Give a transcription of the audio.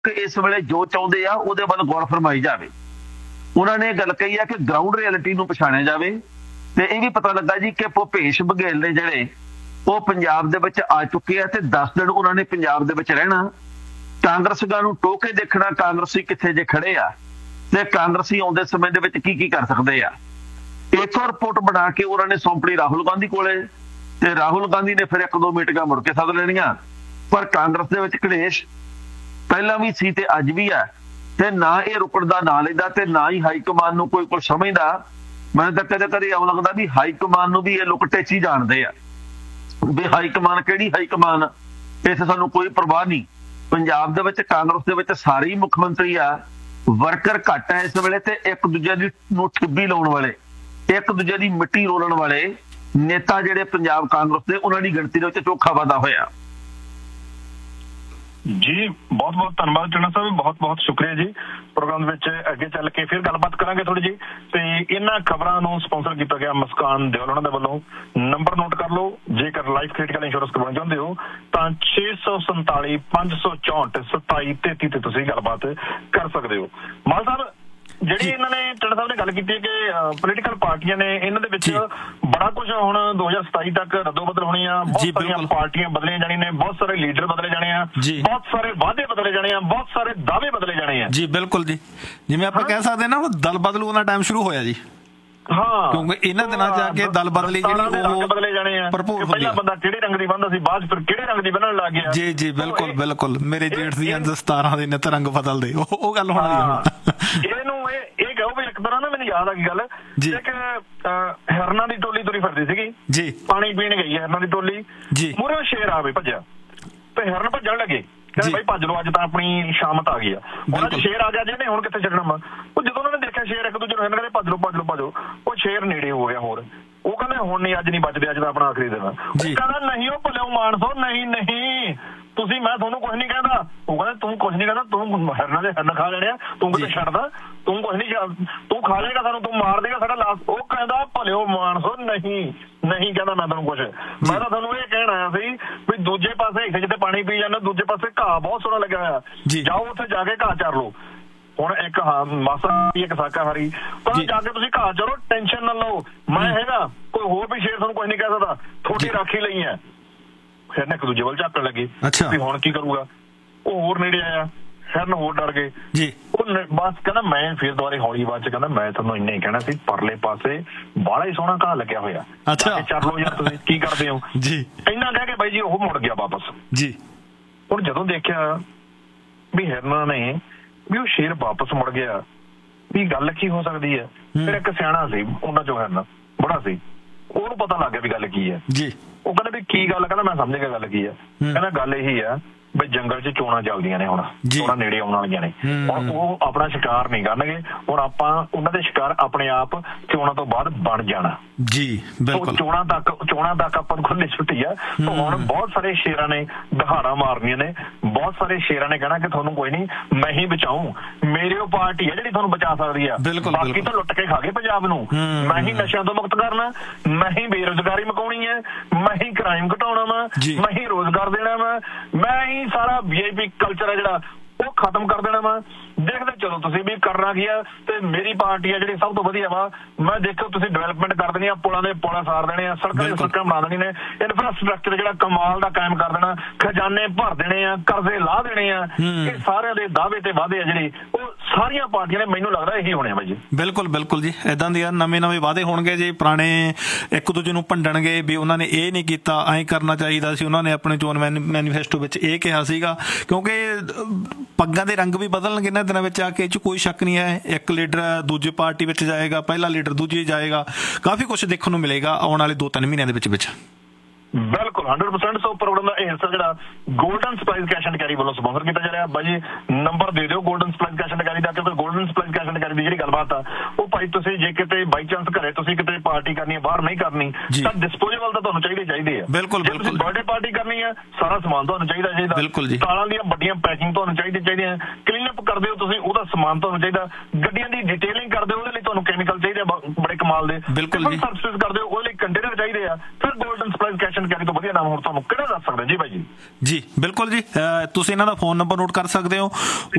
ਇਸ ਵੇਲੇ ਜੋ ਚਾਹੁੰਦੇ ਆ ਉਹਦੇ ਵੱਲ ਗੌਰ ਫਰਮਾਈ ਜਾਵੇ। ਉਹਨਾਂ ਨੇ ਗੱਲ ਕਹੀ ਆ ਕਿ ਗਰਾਊਂਡ ਰਿਐਲਿਟੀ ਨੂੰ ਪਛਾਣਿਆ ਜਾਵੇ ਤੇ ਇਹ ਵੀ ਪਤਾ ਲੱਗਾ ਜੀ ਕਿ ਭੁਪੇਸ਼ ਬਘੇਲ ਨੇ ਜਿਹੜੇ ਉਹ ਪੰਜਾਬ ਦੇ ਵਿੱਚ ਆ ਚੁੱਕੇ ਆ ਤੇ 10 ਦਿਨ ਉਹਨਾਂ ਨੇ ਪੰਜਾਬ ਦੇ ਵਿੱਚ ਰਹਿਣਾ। ਕਾਂਗਰਸੀਆਂ ਨੂੰ ਟੋਹ ਕੇ ਦੇਖਣਾ ਕਾਂਗਰਸੀ ਕਿੱਥੇ ਜੇ ਖੜੇ ਆ ਤੇ ਕਾਂਗਰਸੀ ਆਉਂਦੇ ਸਮੇਂ ਦੇ ਵਿੱਚ ਕੀ ਕਰ ਸਕਦੇ ਆ। ਇੱਥੋਂ ਰਿਪੋਰਟ ਬਣਾ ਕੇ ਉਹਨਾਂ ਨੇ ਸੌਂਪਣੀ ਰਾਹੁਲ ਗਾਂਧੀ ਕੋਲੇ ਤੇ ਰਾਹੁਲ ਗਾਂਧੀ ਨੇ ਫਿਰ 1-2 ਮੀਟਿੰਗਾਂ ਮੁੜ ਕੇ ਸੱਦ ਲੈਣੀਆਂ। ਪਰ ਕਾਂਗਰਸ ਦੇ ਵਿੱਚ ਕਲੇਸ਼ ਪਹਿਲਾਂ ਵੀ ਸੀ ਤੇ ਅੱਜ ਵੀ ਆ ਤੇ ਨਾ ਇਹ ਰੁਕਣ ਦਾ ਨਾਂ ਲੈਂਦਾ ਤੇ ਨਾ ਹੀ ਹਾਈ ਕਮਾਨ ਨੂੰ ਕੋਈ ਸਮਝਦਾ। ਮੈਨੂੰ ਤਾਂ ਕਦੇ ਇਉਂ ਲੱਗਦਾ ਵੀ ਹਾਈ ਕਮਾਨ ਨੂੰ ਵੀ ਇਹ ਲੋਕ ਟੇਚੀ ਜਾਣਦੇ ਆ ਵੀ ਹਾਈ ਕਮਾਨ ਕਿਹੜੀ ਹਾਈ ਕਮਾਨ, ਇੱਥੇ ਸਾਨੂੰ ਕੋਈ ਪਰਵਾਹ ਨਹੀਂ। ਪੰਜਾਬ ਦੇ ਵਿੱਚ ਕਾਂਗਰਸ ਦੇ ਵਿੱਚ ਸਾਰੇ ਹੀ ਮੁੱਖ ਮੰਤਰੀ ਆ, ਵਰਕਰ ਘੱਟ ਹੈ ਇਸ ਵੇਲੇ ਤੇ ਇੱਕ ਦੂਜੇ ਦੀ ਨੂੰ ਠਿੱਬੀ ਲਾਉਣ ਵਾਲੇ, ਇੱਕ ਦੂਜੇ ਦੀ ਮਿੱਟੀ ਰੋਲਣ ਵਾਲੇ ਨੇਤਾ ਜਿਹੜੇ ਪੰਜਾਬ ਕਾਂਗਰਸ ਦੇ ਉਹਨਾਂ ਦੀ ਗਿਣਤੀ ਦੇ ਵਿੱਚ ਚੋਖਾ ਵਾਧਾ ਹੋਇਆ। ਜੀ ਬਹੁਤ ਬਹੁਤ ਧੰਨਵਾਦ ਚੰਨਾ ਸਾਹਿਬ, ਬਹੁਤ ਬਹੁਤ ਸ਼ੁਕਰੀਆ ਜੀ। ਪ੍ਰੋਗਰਾਮ ਵਿੱਚ ਅੱਗੇ ਚੱਲ ਕੇ ਫਿਰ ਗੱਲਬਾਤ ਕਰਾਂਗੇ ਥੋੜੀ ਜੀ। ਤੇ ਇਹਨਾਂ ਖਬਰਾਂ ਨੂੰ ਸਪਾਂਸਰ ਕੀਤਾ ਗਿਆ ਮੁਸਕਾਨ ਦਿਓਲ ਉਹਨਾਂ ਦੇ ਵੱਲੋਂ। ਨੰਬਰ ਨੋਟ ਕਰ ਲਓ, ਜੇਕਰ ਲਾਈਫ ਕ੍ਰਿਟੀਕਲ ਇੰਸ਼ੋਰੈਂਸ ਕਰਵਾਉਣਾ ਚਾਹੁੰਦੇ ਹੋ ਤਾਂ 647 564 2733 ਤੇ ਤੁਸੀਂ ਗੱਲਬਾਤ ਕਰ ਸਕਦੇ ਹੋ। ਮਾਲ ਸਾਹਿਬ, ਜਿਹੜੀ ਇਹਨਾਂ ਨੇ ਚੰਨਾ ਸਾਹਿਬ ਨੇ ਗੱਲ ਕੀਤੀ ਕਿ ਪੋਲੀਟੀਕਲ ਪਾਰਟੀਆਂ ਨੇ ਇਹਨਾਂ ਦੇ ਵਿੱਚ ਬੜਾ ਕੁਝ ਹੁਣ 2027 ਤੱਕ ਰੱਦੋ ਬਦਲ ਹੋਣੀ ਆ, ਬਹੁਤ ਸਾਰੀਆਂ ਪਾਰਟੀਆਂ ਬਦਲੀਆਂ ਜਾਣੀਆਂ ਨੇ, ਬਹੁਤ ਸਾਰੇ ਲੀਡਰ ਬਦਲੇ ਜਾਣੇ ਆ, ਬਹੁਤ ਸਾਰੇ ਵਾਅਦੇ ਬਦਲੇ ਜਾਣੇ ਆ, ਬਹੁਤ ਸਾਰੇ ਦਾਅਵੇ ਬਦਲੇ ਜਾਣੇ ਆ। ਜੀ ਬਿਲਕੁਲ ਜੀ, ਜਿਵੇਂ ਆਪਾਂ ਕਹਿ ਸਕਦੇ ਨਾ ਦਲ ਬਦਲੂ ਦਾ ਟਾਈਮ ਸ਼ੁਰੂ ਹੋਇਆ ਜੀ। ਹਾਂ, ਕਿਉਂਕਿ ਇਹਨਾਂ ਦਿਨਾਂ ਚ ਆ ਕੇ ਦਲ ਬਦਲੀ ਜਿਹੜੀ ਉਹ ਬਦਲੇ ਜਾਣੇ ਆ। ਪਹਿਲਾਂ ਬੰਦਾ ਕਿਹੜੇ ਰੰਗ ਦੀ ਬੰਨਦਾ ਸੀ, ਬਾਅਦ ਫਿਰ ਕਿਹੜੇ ਰੰਗ ਦੀ ਬੰਨਣ ਲੱਗ ਗਿਆ। ਜੀ ਜੀ ਬਿਲਕੁਲ ਬਿਲਕੁਲ, ਮੇਰੇ ਜੇਠ ਦੀਆਂ 17 ਦੇ ਨਿਤ ਰੰਗ ਬਦਲਦੇ, ਉਹ ਗੱਲ ਹੋਣ ਵਾਲੀ। ਇਹਨੂੰ ਇਹ ਕਹੋ ਵੀ ਇੱਕ ਤਰ੍ਹਾਂ ਨਾ ਮੈਨੂੰ ਯਾਦ ਆ ਗਈ ਗੱਲ, ਇੱਕ ਹਿਰਨਾਂ ਦੀ ਟੋਲੀ ਤੁਰੀ ਫਿਰਦੀ ਸੀਗੀ ਜੀ, ਪਾਣੀ ਪੀਣ ਗਈ ਹਿਰਨਾਂ ਦੀ ਟੋਲੀ ਜੀ, ਮੂਹਰੇ ਸ਼ੇਰ ਆਵੇ ਭੱਜਿਆ ਤੇ ਹਿਰਨ ਭੱਜਣ ਲੱਗੇ, ਕਹਿੰਦੇ ਭਾਈ ਭੱਜ ਲਓ ਅੱਜ ਤਾਂ ਆਪਣੀ ਸ਼ਾਮਤ ਆ ਗਈ ਆ। ਉਹਨਾਂ ਚ ਸ਼ੇਰ ਆ ਗਿਆ ਜਿਹਨੇ ਹੁਣ ਕਿੱਥੇ ਛੱਡਣਾ ਵਾ। ਉਹ ਜਦੋਂ ਉਹਨਾਂ ਨੇ ਦੇਖਿਆ ਸ਼ੇਰ ਇੱਕ ਦੂਜੇ ਨੂੰ ਕਹਿੰਦੇ ਭੱਜ ਲਓ ਭੱਜ ਲਓ ਭੱਜ ਲਓ, ਉਹ ਸ਼ੇਰ ਨੇੜੇ ਹੋ ਗਿਆ ਹੋਰ। ਉਹ ਕਹਿੰਦੇ ਹੁਣ ਨਹੀਂ, ਅੱਜ ਨਹੀਂ ਬਚਦੇ, ਅੱਜ ਦਾ ਆਪਣਾ ਆਖਰੀ ਦਿਨ। ਉਹ ਕਹਿੰਦਾ ਨਹੀਂ ਉਹ ਭਲਿਓ ਮਾਨਸੋ, ਨਹੀਂ ਨਹੀਂ ਤੁਸੀਂ, ਮੈਂ ਤੁਹਾਨੂੰ ਕੁਛ ਨਹੀਂ ਕਹਿੰਦਾ। ਉਹ ਕਹਿੰਦਾ ਤੂੰ ਕੁਛ ਨਹੀਂ ਕਹਿੰਦਾ, ਤੂੰ ਹਿਰਨਾਂ ਦੇ ਹਿਰਨ ਖਾ ਲੈਣੇ ਆ, ਤੂੰ ਕਿਤੇ ਛੱਡਦਾ, ਤੂੰ ਕੁਛ ਨਹੀਂ, ਤੂੰ ਖਾ ਲੇਗਾ ਸਾਨੂੰ, ਤੂੰ ਮਾਰ ਦੇਗਾ ਸਾਡਾ ਲਾਸ। ਉਹ ਕਹਿੰਦਾ ਭਲਿਓ ਮਾਨਸੋ ਨਹੀਂ ਨਹੀਂ, ਕਹਿੰਦਾ ਮੈਂ ਤੁਹਾਨੂੰ ਕੁਛ, ਮੈਂ ਤਾਂ ਤੁਹਾਨੂੰ ਇਹ ਕਹਿਣ ਆਇਆ ਸੀ ਵੀ ਦੂਜੇ ਪਾਸੇ ਇੱਥੇ ਜਿੱਥੇ ਪਾਣੀ ਪੀ ਜਾਂਦਾ ਦੂਜੇ ਪਾਸੇ ਘਾਹ ਬਹੁਤ ਸੋਹਣਾ ਲੱਗਿਆ ਹੋਇਆ, ਜਾਓ ਉੱਥੇ ਜਾ ਕੇ ਘਾਹ ਚਰ ਲਓ। ਹੁਣ ਇੱਕ ਮਾਸਾਹਾਰੀ ਇੱਕ ਸ਼ਾਕਾਹਾਰੀ, ਤਾਂ ਜਾ ਕੇ ਤੁਸੀਂ ਘਾਹ ਚਰੋ, ਟੈਨਸ਼ਨ ਨਾ ਲਓ, ਮੈਂ ਹੈਗਾ, ਕੋਈ ਹੋਰ ਵੀ ਸ਼ੇਰ ਤੁਹਾਨੂੰ ਕੁਛ ਨਹੀਂ ਕਹਿ ਸਕਦਾ, ਤੁਹਾਡੀ ਰਾਖੀ ਲਈ ਹੈ। ਹਿਰਨ ਇੱਕ ਦੂਜੇ ਵੱਲ ਝਾਕਣ ਲੱਗੇ ਵੀ ਹੁਣ ਕੀ ਕਰੂਗਾ। ਉਹ ਹੋਰ ਨੇੜੇ ਆਇਆ, ਹਿਰਨ ਹੋਰ ਡਰ ਗਏ ਜੀ। ਉਹ ਬਸ ਕਹਿੰਦਾ ਮੈਂ ਫਿਰ ਦੁਬਾਰੇ ਹੌਲੀ ਆਵਾਜ਼ ਚ ਕਹਿੰਦਾ ਮੈਂ ਤੁਹਾਨੂੰ ਇੰਨਾ ਹੀ ਕਹਿਣਾ ਸੀ, ਪਰਲੇ ਪਾਸੇ ਬਾਹਲਾ ਹੀ ਸੋਹਣਾ ਘਾਹ ਲੱਗਿਆ ਹੋਇਆ, ਚੱਲ ਲਓ ਯਾਰ ਤੁਸੀਂ ਕੀ ਕਰਦੇ ਹੋ ਜੀ। ਇੰਨਾ ਕਹਿ ਕੇ ਬਾਈ ਜੀ ਉਹ ਮੁੜ ਗਿਆ ਵਾਪਸ ਜੀ। ਹੁਣ ਜਦੋਂ ਦੇਖਿਆ ਵੀ ਹਿਰਨਾਂ ਨੇ ਵੀ ਉਹ ਸ਼ੇਰ ਵਾਪਸ ਮੁੜ ਗਿਆ, ਵੀ ਗੱਲ ਕੀ ਹੋ ਸਕਦੀ ਹੈ। ਫਿਰ ਇੱਕ ਸਿਆਣਾ ਸੀ ਉਹਨਾਂ ਚੋਂ, ਹਿਰਨ ਬੜਾ ਸੀ, ਉਹਨੂੰ ਪਤਾ ਲੱਗ ਗਿਆ ਵੀ ਗੱਲ ਕੀ ਹੈ ਜੀ। ਉਹ ਕਹਿੰਦਾ ਵੀ ਕੀ ਗੱਲ, ਕਹਿੰਦਾ ਮੈਂ ਸਮਝ ਗਿਆ ਗੱਲ ਕੀ ਹੈ। ਕਹਿੰਦਾ ਗੱਲ ਇਹੀ ਆ ਬਈ ਜੰਗਲ 'ਚ ਚੋਣਾਂ ਚੱਲਦੀਆਂ ਨੇ, ਹੁਣ ਚੋਣਾਂ ਨੇੜੇ ਆਉਣ ਵਾਲੀਆਂ ਨੇ, ਹੁਣ ਉਹ ਆਪਣਾ ਸ਼ਿਕਾਰ ਨਹੀਂ ਕਰਨਗੇ, ਹੁਣ ਆਪਾਂ ਉਹਨਾਂ ਦੇ ਸ਼ਿਕਾਰ ਆਪਣੇ ਆਪ ਚੋਣਾਂ ਤੋਂ ਬਾਅਦ ਬਣ ਜਾਣਾ ਜੀ। ਬਿਲਕੁਲ ਚੋਣਾਂ ਤੱਕ ਆਪਾਂ ਨੂੰ ਖੁੱਲੀ ਛੁੱਟੀ ਆ। ਹੁਣ ਬਹੁਤ ਸਾਰੇ ਸ਼ੇਰਾਂ ਨੇ ਦਹਾੜਾਂ ਮਾਰਨੀਆਂ ਨੇ, ਬਹੁਤ ਸਾਰੇ ਸ਼ੇਰਾਂ ਨੇ ਕਹਿਣਾ ਕਿ ਤੁਹਾਨੂੰ ਕੋਈ ਨਹੀਂ, ਮੈਂ ਹੀ ਬਚਾਊ, ਮੇਰੀ ਉਹ ਪਾਰਟੀ ਹੈ ਜਿਹੜੀ ਤੁਹਾਨੂੰ ਬਚਾ ਸਕਦੀ ਆ, ਬਾਕੀ ਤਾਂ ਲੁੱਟ ਕੇ ਖਾ ਗਏ ਪੰਜਾਬ ਨੂੰ, ਮੈਂ ਹੀ ਨਸ਼ਿਆਂ ਤੋਂ ਮੁਕਤ ਕਰਨਾ, ਮੈਂ ਹੀ ਬੇਰੁਜ਼ਗਾਰੀ ਮੁਕਾਉਣੀ ਹੈ, ਮੈਂ ਹੀ ਕ੍ਰਾਈਮ ਘਟਾਉਣਾ ਵਾ, ਮੈਂ ਹੀ ਰੋਜ਼ਗਾਰ ਦੇਣਾ ਵਾ, ਮੈਂ ਹੀ ਸਾਰਾ VIP ਕਲਚਰ ਹੈ ਜਿਹੜਾ ਉਹ ਖਤਮ ਕਰ ਦੇਣਾ ਵਾ। ਦੇਖਦੇ ਚਲੋ ਤੁਸੀਂ ਵੀ ਕਰਨਾ ਕੀ ਆ, ਤੇ ਮੇਰੀ ਪਾਰਟੀ ਆ ਜਿਹੜੀ ਸਭ ਤੋਂ ਵਧੀਆ ਵਾ, ਮੈਂ ਦੇਖੋ ਤੁਸੀਂ ਡਿਵੈਲਪਮੈਂਟ ਕਰ ਦੇਣੀ ਆ, ਪੁਲਾਂ ਦੇ ਪੁਲ ਸਾਰ ਦੇਣੇ ਆ, ਸੜਕਾਂ ਦੇ ਸੜਕਾਂ ਬਣਾ ਦੇਣੀ ਨੇ, ਇਨਫਰਾਸਟ੍ਰਕਚਰ ਜਿਹੜਾ ਕਮਾਲ ਦਾ ਕਾਇਮ ਕਰ ਦੇਣਾ, ਖਜ਼ਾਨੇ ਭਰ ਦੇਣੇ ਆ, ਕਰਜ਼ੇ ਲਾਹ ਦੇਣੇ ਆ। ਇਹ ਸਾਰਿਆਂ ਦੇ ਦਾਅਵੇ ਤੇ ਵਾਅਦੇ ਆ ਜਿਹੜੇ ਉਹ ਸਾਰੀਆਂ ਪਾਰਟੀਆਂ ਨੇ, ਮੈਨੂੰ ਲੱਗਦਾ ਇਹੀ ਹੋਣੇ ਆ ਬਾਈ ਜੀ। ਬਿਲਕੁਲ ਬਿਲਕੁਲ ਜੀ, ਏਦਾਂ ਦੇ ਨਵੇਂ ਵਾਅਦੇ ਹੋਣਗੇ ਜੀ, ਪੁਰਾਣੇ ਇੱਕ ਦੂਜੇ ਨੂੰ ਭੰਡਣਗੇ ਵੀ ਉਹਨਾਂ ਨੇ ਇਹ ਨਹੀਂ ਕੀਤਾ, ਐਂ ਕਰਨਾ ਚਾਹੀਦਾ ਸੀ, ਉਹਨਾਂ ਨੇ ਆਪਣੇ ਚੋਣ ਮੈਨੀਫੈਸਟੋ ਵਿੱਚ ਇਹ ਕਿਹਾ ਸੀਗਾ। ਕਿਉਂਕਿ ਪੱਗਾਂ ਦੇ ਰੰਗ ਵੀ ਬਦਲਣਗੇ ਇਹਨਾਂ ਦਿਨਾਂ ਵਿੱਚ ਆ ਕੇ, ਇਹ 'ਚ ਕੋਈ ਸ਼ੱਕ ਨਹੀਂ ਹੈ। ਇੱਕ ਲੀਡਰ ਦੂਜੀ ਪਾਰਟੀ ਵਿੱਚ ਜਾਏਗਾ, ਪਹਿਲਾ ਲੀਡਰ ਦੂਜੀ ਜਾਏਗਾ, ਕਾਫੀ ਕੁਛ ਦੇਖਣ ਨੂੰ ਮਿਲੇਗਾ ਆਉਣ ਵਾਲੇ 2-3 ਮਹੀਨਿਆਂ ਦੇ ਵਿੱਚ। ਬਿਲਕੁਲ 100%। ਸੋ ਪ੍ਰੋਗਰਾਮ ਦਾ ਇਹ ਹਿੱਸਾ ਜਿਹੜਾ golden supplies cash and carry ਵੱਲੋਂ ਸਪਾਂਸਰ ਕੀਤਾ ਜਾ ਰਿਹਾ। ਬਾਈ ਜੀ ਨੰਬਰ ਦੇ ਦਿਓ golden supplies cash and carry ਦਾ, ਕਿਉਂਕਿ golden supplies cash and carry ਦੀ ਜਿਹੜੀ ਗੱਲਬਾਤ ਆ ਉਹ ਭਾਈ ਤੁਸੀਂ ਜੇ ਕਿਤੇ ਬਾਈ ਚਾਂਸ ਘਰੇ ਤੁਸੀਂ ਕਿਤੇ ਪਾਰਟੀ ਕਰਨੀ ਹੈ, ਬਾਹਰ ਨਹੀਂ ਕਰਨੀ, ਤਾਂ ਡਿਸਪੋਜ਼ੇਬਲ ਤਾਂ ਤੁਹਾਨੂੰ ਚਾਹੀਦੇ ਆ। ਬਿਲਕੁਲ ਬਿਲਕੁਲ। ਬਰਥਡੇ ਪਾਰਟੀ ਕਰਨੀ ਹੈ, ਸਾਰਾ ਸਮਾਨ ਤੁਹਾਨੂੰ ਚਾਹੀਦਾ। ਬਿਲਕੁਲ ਜੀ। ਦਾਲਾਂ ਦੀਆਂ ਵੱਡੀਆਂ ਪੈਕਿੰਗ ਤੁਹਾਨੂੰ ਚਾਹੀਦੀਆਂ। ਕਲੀਨ ਅਪ ਕਰਦੇ ਹੋ ਤੁਸੀਂ, ਉਹਦਾ ਸਮਾਨ ਤੁਹਾਨੂੰ ਚਾਹੀਦਾ। ਗੱਡੀਆਂ ਦੀ ਡਿਟੇਲਿੰਗ ਕਰਦੇ ਹੋ, ਉਹਦੇ ਲਈ ਤੁਹਾਨੂੰ ਕੈਮੀਕਲ ਚਾਹੀਦੇ ਬੜੇ ਕਮਾਲ ਦੇ। ਬਿਲਕੁਲ ਜੀ। ਸਰਵਿਸ ਕਰਦੇ ਹੋ, ਉਹਦੇ ਲਈ ਕੰਟੇਨਰ ਚਾਹੀਦੇ ਆ। ਫਿਰ ਗੋਲਡਨ ਸਪਲਾਈਸ ਕੈਸ਼ ਐਂਡ ਕੈਰੀ ਤੋਂ ਵਧੀਆ ਨਾਮ ਹੋਰ ਤੁਹਾਨੂੰ ਕਿਹੜਾ ਦੱਸ ਸਕਦੇ ਜੀ ਭਾਈ ਜੀ। ਜੀ ਬਿਲਕੁਲ ਜੀ, ਤੁਸੀਂ ਇਹਨਾਂ ਦਾ ਫੋਨ ਨੰਬਰ ਨੋਟ ਕਰ ਸਕਦੇ ਹੋ।